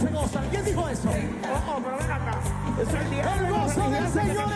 se gozan. ¿Quién dijo eso? Oh, pero ven acá. Eso es el día El gozo del Señor